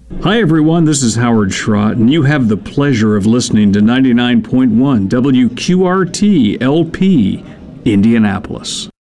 Hi everyone, this is Howard Schrott, and you have the pleasure of listening to 99.1 WQRT LP, Indianapolis.